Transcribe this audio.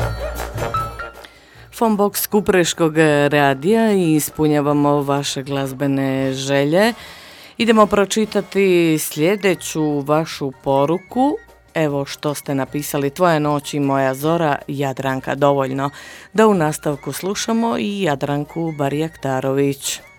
Fonbox Kupreškog radija i ispunjavamo vaše glazbene želje. Idemo pročitati sljedeću vašu poruku. Evo što ste napisali: Tvoja noć i moja zora, Jadranka. Dovoljno da u nastavku slušamo i Jadranku Barjaktarović.